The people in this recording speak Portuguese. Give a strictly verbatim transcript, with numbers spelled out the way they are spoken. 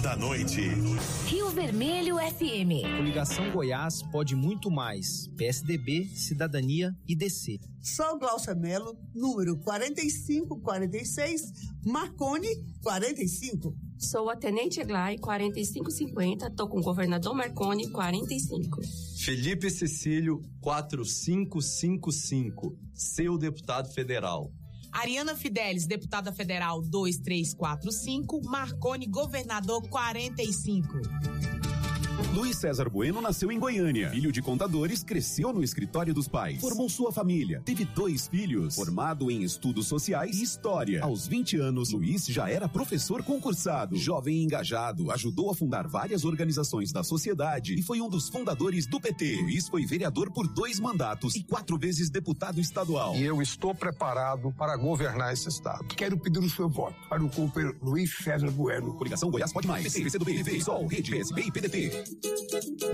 da noite. Rio Vermelho F M. Coligação Goiás pode muito mais. P S D B, Cidadania e D C. Sou Glaucia Melo, número quarenta e cinco quarenta e seis, Marconi quarenta e cinco. Sou a Tenente Eglai, quarenta e cinco cinquenta, tô com o governador Marconi, quarenta e cinco. Felipe Cecílio, quatro cinco cinco cinco, seu deputado federal. Ariana Fidelis, deputada federal dois três quatro cinco, Marconi, governador quarenta e cinco. Luiz César Bueno nasceu em Goiânia. Filho de contadores, cresceu no escritório dos pais. Formou sua família. Teve dois filhos. Formado em estudos sociais e história. Aos vinte anos, Luiz já era professor concursado. Jovem engajado, ajudou a fundar várias organizações da sociedade e foi um dos fundadores do P T. Luiz foi vereador por dois mandatos e quatro vezes deputado estadual. E eu estou preparado para governar esse estado. Quero pedir o seu voto para o companheiro Luiz César Bueno. Coligação Goiás pode mais. P C, P C do B, P V, Sol, Rede, P S B e P D T.